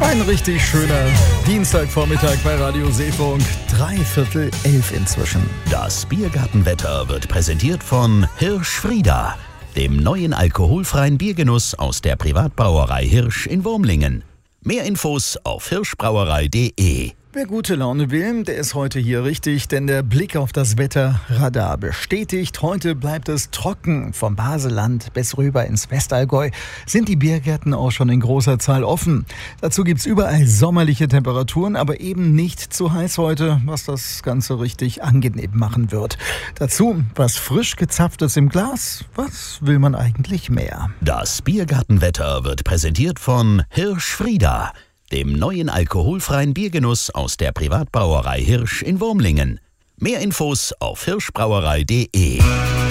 Ein richtig schöner Dienstagvormittag bei Radio Seefunk. 11:45 inzwischen. Das Biergartenwetter wird präsentiert von Hirsch Frieda, dem neuen alkoholfreien Biergenuss aus der Privatbrauerei Hirsch in Wurmlingen. Mehr Infos auf hirschbrauerei.de. Wer gute Laune will, der ist heute hier richtig, denn der Blick auf das Wetterradar bestätigt, heute bleibt es trocken. Vom Baselland bis rüber ins Westallgäu sind die Biergärten auch schon in großer Zahl offen. Dazu gibt's überall sommerliche Temperaturen, aber eben nicht zu heiß heute, was das Ganze richtig angenehm machen wird. Dazu was frisch gezapftes im Glas. Was will man eigentlich mehr? Das Biergartenwetter wird präsentiert von Hirsch Frieda, dem neuen alkoholfreien Biergenuss aus der Privatbrauerei Hirsch in Wurmlingen. Mehr Infos auf hirschbrauerei.de.